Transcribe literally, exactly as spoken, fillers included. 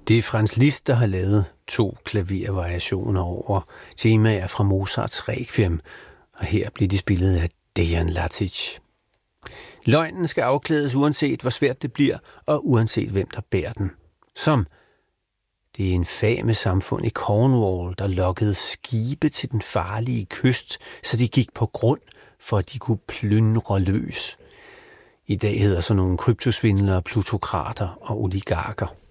Det er Franz Liszt, der har lavet to klavervariationer over temaer fra Mozarts Requiem, og her bliver de spillet af Dejan Latic. Løgnen skal afklædes uanset hvor svært det bliver, og uanset hvem der bærer den. Som det infame samfund i Cornwall, der lokkede skibe til den farlige kyst, så de gik på grund, for at de kunne plyndre løs. I dag hedder sådan nogle kryptosvindlere, plutokrater og oligarker.